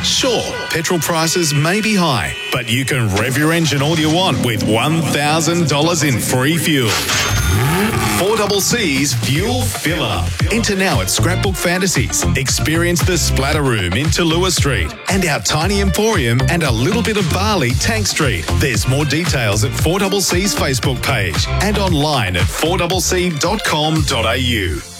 Sure, petrol prices may be high, but you can rev your engine all you want with $1,000 in free fuel. 4CC's Fuel Filler. Enter now at Scrapbook Fantasies. Experience the Splatter Room in Tallulah Street and our tiny emporium and a little bit of barley Tank Street. There's more details at 4CC's Facebook page and online at 4cc.com.au.